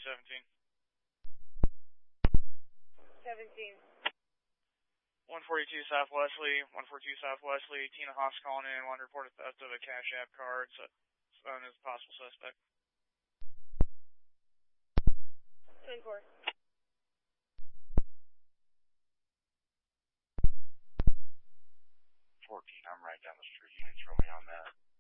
17. 17. 142 South Wesley, 142 South Wesley, Tina Haas calling in, one report of theft of a Cash App card, known as a possible suspect. 10-4. 14, I'm right down the street. You can throw me on that.